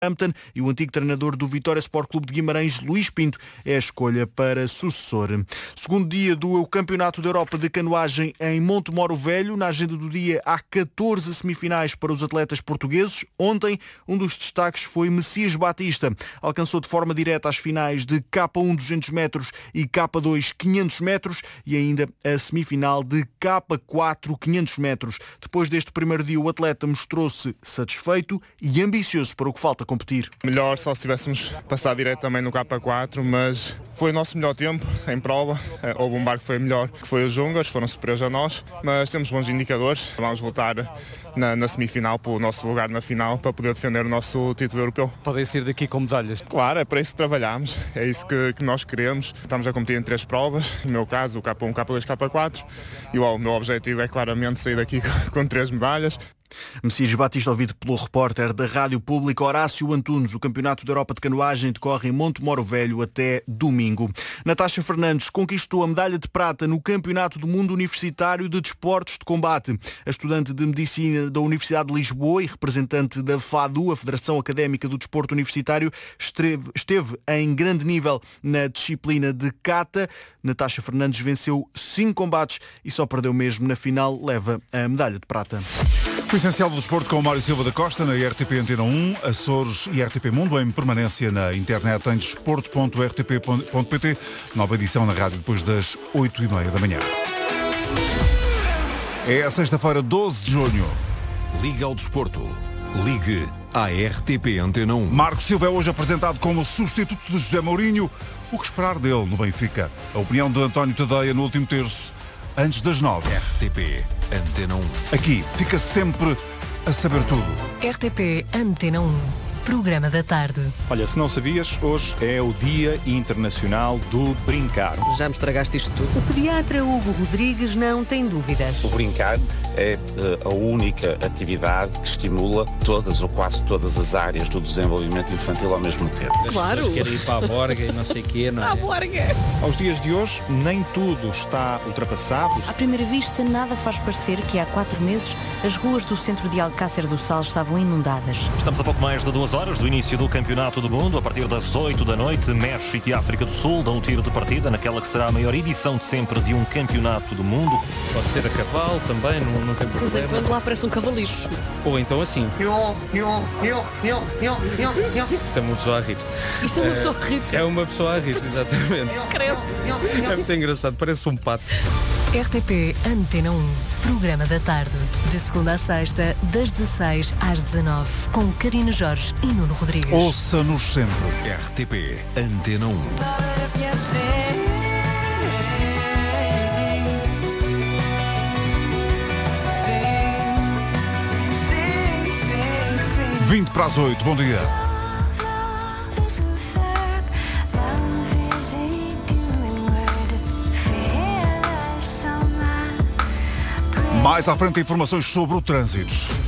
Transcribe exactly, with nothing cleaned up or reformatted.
Hampton e o antigo treinador do Vitória Sport Clube de Guimarães, Luís Pinto, é a escolha para sucessor. Segundo dia do Campeonato da Europa de Canoagem em Montemoro Velho. Na agenda do dia há catorze semifinais para os atletas portugueses. Ontem, um dos destaques foi Messias Batista. Alcançou de forma direta as finais de K um duzentos metros e K dois quinhentos metros e ainda a semifinal de K quatro quinhentos metros. Depois deste primeiro dia, o atleta mostrou-se satisfeito e ambicioso para o que falta competir. Melhor só se tivéssemos passado direto também no K quatro, mas foi o nosso melhor tempo em prova. Houve um barco que foi melhor, que foi os húngaros, foram superiores a nós, mas temos bons indicadores. Vamos voltar na, na semifinal para o nosso lugar na final para poder defender o nosso título europeu. Podem sair daqui com medalhas? Claro, é para isso que trabalhamos, é isso que, que nós queremos. Estamos a competir em três provas, no meu caso o K um, K dois, K quatro, e o meu objetivo é claramente sair daqui com, com três medalhas. Messias Batista, ouvido pelo repórter da Rádio Pública Horácio Antunes. O Campeonato da Europa de Canoagem decorre em Montemoro Velho até domingo. Natasha Fernandes conquistou a medalha de prata no Campeonato do Mundo Universitário de Desportos de Combate. A estudante de Medicina da Universidade de Lisboa e representante da FADU, a Federação Académica do Desporto Universitário, esteve, esteve em grande nível na disciplina de kata. Natasha Fernandes venceu cinco combates e só perdeu mesmo na final, leva a medalha de prata. O essencial do desporto com o Mário Silva da Costa na R T P Antena um, Açores e R T P Mundo em permanência na internet em desporto ponto r t p ponto p t. Nova edição na rádio depois das oito e meia da manhã. É a sexta-feira, doze de junho. Liga ao desporto. Ligue à R T P Antena um. Marco Silva é hoje apresentado como substituto de José Mourinho. O que esperar dele no Benfica? A opinião de António Tadeia no último terço, antes das nove. R T P Antena um. Aqui fica sempre a saber tudo. R T P Antena um. Programa da tarde. Olha, se não sabias, hoje é o Dia Internacional do Brincar. Já me estragaste isto tudo. O pediatra Hugo Rodrigues não tem dúvidas. O brincar é uh, a única atividade que estimula todas ou quase todas as áreas do desenvolvimento infantil ao mesmo tempo. Claro. Querem ir para a borga e não sei o quê, não é? A borga. Aos dias de hoje, nem tudo está ultrapassado. À primeira vista, nada faz parecer que há quatro meses as ruas do centro de Alcácer do Sal estavam inundadas. Estamos a pouco mais de duas horas do início do Campeonato do Mundo. A partir das oito da noite, México e África do Sul dão um tiro de partida naquela que será a maior edição de sempre de um Campeonato do Mundo. Pode ser a cavalo também, não, não tem problema. Pois é, quando lá parece um cavalicho. Ou então assim. Isto é uma pessoa a rir. Isto é uma pessoa a rir. É uma pessoa a rir, exatamente. Credo. É muito engraçado, parece um pato. R T P Antena um. Programa da tarde. De segunda a sexta, das dezesseis às dezanove. Com Karina Jorge e Nuno Rodrigues. Ouça-nos sempre. R T P Antena um. vinte para as oito. Bom dia. Mais à frente, informações sobre o trânsito.